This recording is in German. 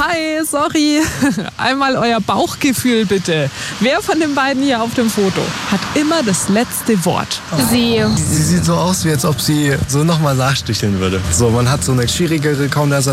Hi, sorry. Einmal euer Bauchgefühl bitte. Wer von den beiden hier auf dem Foto hat immer das letzte Wort? Sie. Sie sieht so aus, wie als ob sie so nochmal nachsticheln würde. So, man hat so eine schwierigere Kaunersatz